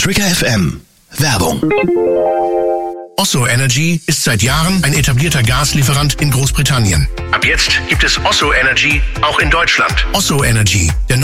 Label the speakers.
Speaker 1: Trigger FM. Werbung.
Speaker 2: Osso Energy ist seit Jahren ein etablierter Gaslieferant in Großbritannien. Ab jetzt gibt es Osso Energy auch in Deutschland. Osso Energy, der